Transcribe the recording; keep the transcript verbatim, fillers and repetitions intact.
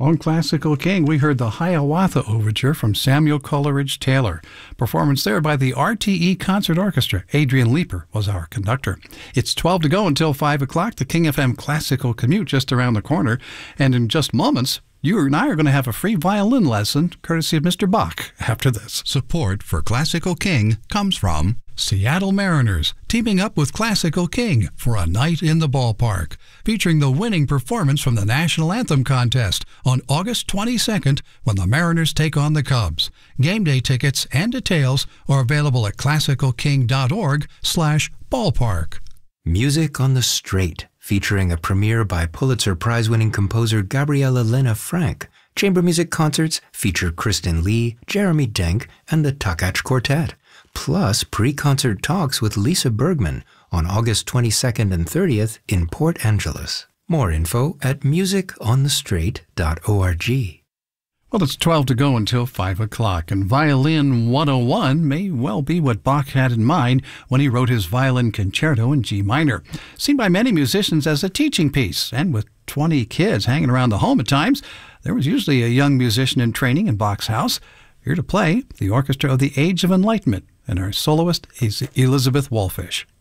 On Classical King, we heard the Hiawatha Overture from Samuel Coleridge Taylor. Performance there by the R T E Concert Orchestra. Adrian Leeper was our conductor. It's twelve to go until five o'clock. The King F M Classical Commute just around the corner. And in just moments, you and I are going to have a free violin lesson courtesy of Mister Bach after this. Support for Classical King comes from Seattle Mariners, teaming up with Classical King for a night in the ballpark, featuring the winning performance from the National Anthem contest on August twenty-second when the Mariners take on the Cubs. Game day tickets and details are available at classical king dot org slash ballpark. Music on the Straight, featuring a premiere by Pulitzer Prize-winning composer Gabriella Lena Frank. Chamber music concerts feature Kristen Lee, Jeremy Denk, and the Takach Quartet. Plus pre-concert talks with Lisa Bergman on August twenty-second and thirtieth in Port Angeles. More info at music on the straight dot org. Well, it's twelve to go until five o'clock, and Violin one oh one may well be what Bach had in mind when he wrote his Violin Concerto in G minor. Seen by many musicians as a teaching piece, and with twenty kids hanging around the home at times, there was usually a young musician in training in Bach's house. Here to play, the Orchestra of the Age of Enlightenment, and our soloist is Elizabeth Wolfish.